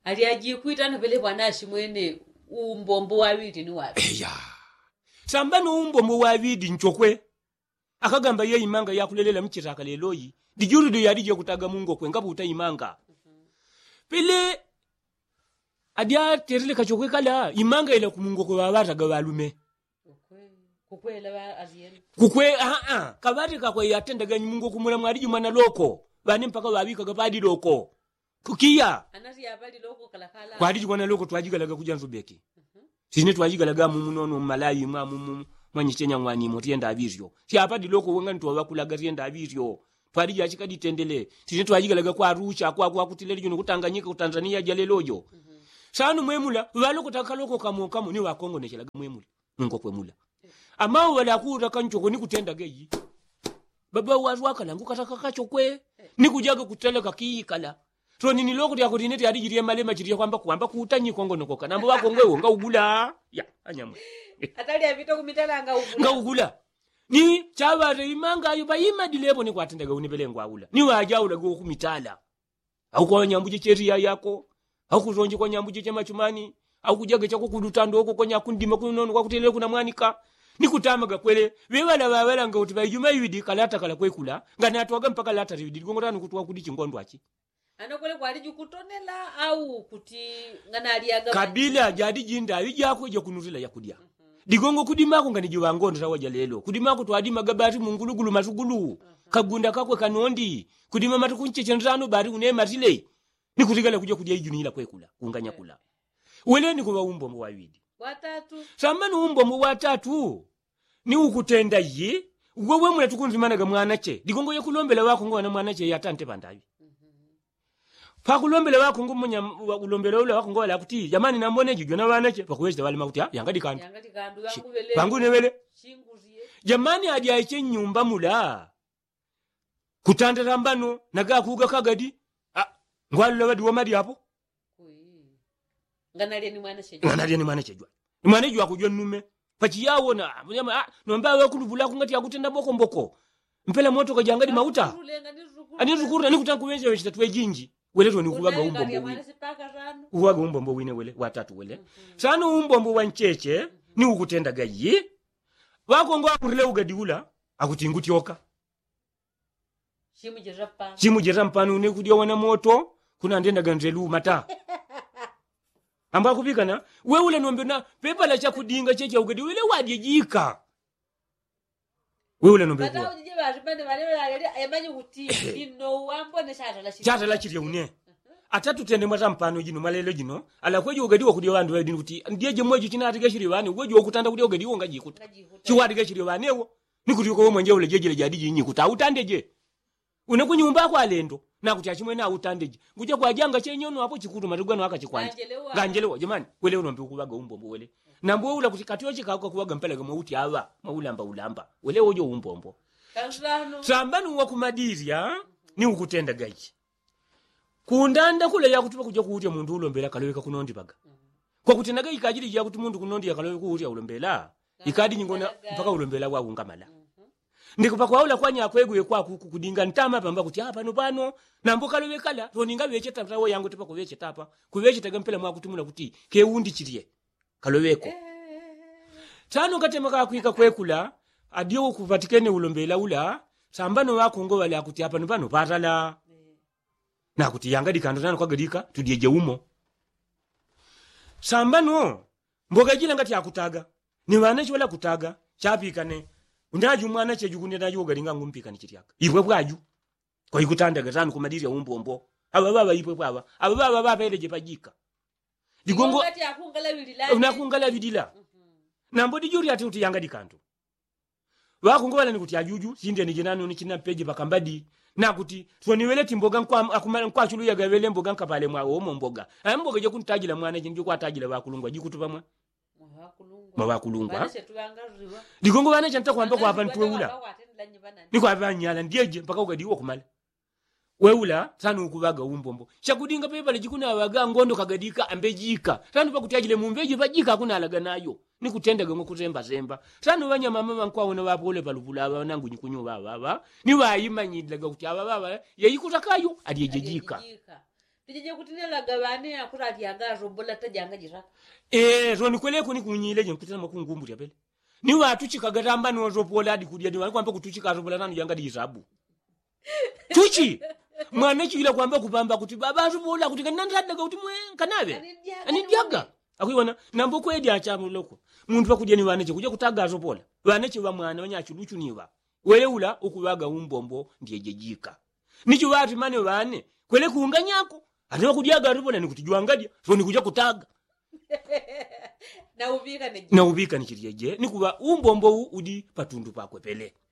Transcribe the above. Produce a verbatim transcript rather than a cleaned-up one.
ali ajikuita na vile bwanashi mwene umbombo wawidi ni wapi eya sambano umbombo wawidi nchokwe akagamba ye imanga yakulelela mchitaka leloyi dijuru do yadije kutaga mungo kwe ngabu utayimanga pele adia terile kachokwe kala imanga ile kumungo kwe babataga balume kukwela ba aziyeni kukwe a a kabati kakwe yatendaga mungo kumula mwadi mwana loko bani mpaka babika gabadi loko kukia anasi yabali loko kala kala kwadi mwana loko twajigalaga kujanzo beki sine twajigalaga mu munono malayi mwa mu mwanyitenya mwani motienda abiryo si apadi loko wenga ntwa bakulaga tienda abiryo twali yachikadi tendele sine twajigalaga kwa Arusha kwa kwa kutileli juno kutanganyika ku Tanzania jalelojo mm -hmm. Sanu mwemula baloko takaloko kamo kamo ni wakongo nechelaga mwemula ngo kwemula ama wala kuta kanchoko ni kutenda geyi baba wazu akalangu kataka kachokwe ni kujaga kuteleka kiikala so nini loko ya koordinate yadi jirie malema jirie kwamba kwamba kutanyi kongo nokoka nambo wakongwe wonga ugula ya anyamwe atali avito kumitala nga ugula nga ugula ni chaba reimanga ayo bayima dilebo ni kwatendaga unibele ngwaula ni wajaula go kumitala au kwa nyambuje cheria yako au kuzonje kwa nyambuje chema chumani au kujaga chako kudutando huko konya kundima kunono kwa kutelele kuna mwanika nikutamaga kwele webala babala nga utiba yuma yidi kalata kala kwekula ngana atwaga mpaka lata yidi ngongorano kutwa kudi chingondo achi anokole kwali jukutonela au kuti ngana aliaga kabila jadi jinda yijako je kunuzila yakudia mm -hmm. Digongo kudimako ngani jiwangondo tawaja lelo kudimako twadima gabati mungulugulu matugulu mm -hmm. Kagunda kakwe kanondi kudima matukunche chenrano bari une matile nikutigala kuja kudia ijunila kwekula unganya kula yeah. Wele ni kuba umbo mwa widi watatu samani umbo mwa watatu ni ukutenda ye wewe mwana tukunzimana ga mwanache digongo yakulombela wako ngona mwanache yatante bandavi pakulombela wako ngumunya ulombela ule wako ngola kuti jamani nambone jijyo na banache pakuweza wali makuti yangadi kandu yangadi kandu bangu bele bangu nebele shinguziye jamani hadi aiche nyumba mula kutandara mbano naga kuga kagadi ah ngwalo wadi wamadi hapo nganalie ni mwana chejwa nganalie ni mwana chejwa ni mwana jwa kujwa nume pachi yawo na ah nomba we kulubula kungati yakutenda boko mboko mpela moto kajangadi mauta ani zukuru ni kutankuwenje we chitatwe jinji weleto ni kuwaga umbombo wine uwaga umbombo wine wele watatu wele mm -hmm. Sanu umbombo wancheche mm -hmm. Ni ukutenda gayi wako ngo akurile ugadiula akutinguti yoka shimu jerapa shimu jerapa ne kudia wana moto kuna ndenda gandrelu mata amba kupika na we ule nombe na pepa la cha kudinga cheche ugadi wele wadijika we ule nombe kwa bata ujije bashipende bale bale emanyi kuti ino wambo ne chata la chiri chata la chiri une atatu tende mwata mpano jino malelo jino ala kweje ugadi wakudi wandu wa dini kuti ndiye je mweju china atige chiri bane weje okutanda kuti ugadi wonga jikuta chiwadi chiri bane wo nikuti ko mwenje ule jeje le jadi jinyi kuti autandeje une kunyumba kwa lendo na kuti achimwe na utandeje nguje kwa janga chenyono hapo chikutu matugano akachikwanje ganjelewa jamani wele unombe kubaga umbombo wele nambo ula kuti katiyo chikako kubaga mpela kama uti aba maulamba ulamba wele wojo umbombo kanzano sambanu wa kumadizia ni ukutenda gaji kundanda kule ya kutuba kuja kuutia mundu ulombela kaloweka kunondi baga kwa kutendaga ikajiri ya kuti mundu kunondi ya kaloweka kuutia ulombela ikadi nyingona mpaka ulombela wa ungamala ndiko pa kwaula kwanya kwegwe kwa kudinga ntama pamba kuti hapa no pano nambo kaloweka la roninga beche tatawo yangu tipa kubeche tapa kubeche taga mpela mwa kutumuna kuti ke undi chirie kaloweko tano katemaka kuika kwekula adio kupatikene ulombela ula sambano wako ngo wale akuti hapa no pano patala na kuti yangadi kandana kwa gadika tudieje umo sambano mboga jila ngati akutaga ni wanachi wala kutaga chapikane undaji mwana chejukunde nayo galinga ngumpika ni chitiaka ibwe bwaju kwa ikutanda gatano kumadiri ya umbombo aba baba ibwe baba aba baba baba eleje pajika digongo ngati akungala bilila unakungala bidila nambo dijuri ati uti yangadi kanto wako ngwala ni kuti ajuju sinde ni jenano ni china peje bakambadi na kuti twoniweleti mboga kwa akumala kwa chulu ya gawele mboga nkapale mwa omo mboga ay mboga je kuntajila mwana je kwa tajila bakulungwa jikutu pamwa mwa bakulungwa digongo bana chanta kwamba kwa hapa ntweula niko abanyala ndieje mpaka ugadiwo kumala weula tanu kubaga umbombo chakudinga pepa lejikuna abaga ngondo kagadika ambejika tanu pakutajile mumbeje bajika kuna alaga nayo nikutenda gamo kutemba zemba tanu banya mama nkwawo na bapole balubula aba nangu nyikunyo baba baba ni bayimanyidlaga kuti aba baba yayikutakayo aliyejejika tije kutinela gabane akura tiagazo bola tajanga jira eh zo nikwele ko ni kunyile je kutana makungumbu ya bele ni watu chikagatamba ni wazo pola hadi kudia ni kwamba kutuchika zo bola nanu yanga dizabu tuchi mwana chila kwamba kupamba kuti baba zo pola kuti kanandadaga kuti mwe kanabe ani diaga akuyona nambo kwedi achamu loko muntu bakudya ni wane kuja kutaga zo pola wane chiba mwana wanyachuluchu niwa wele ula ukubaga umbombo ndiye jejika nicho watu mane wane kwele kuunganyako ati bakudyaga rubona ni kutijwangadia so ni kuja kutaga na ubika ne na ubika ni chiriye nikuba umbombo udi patundu pakwe pele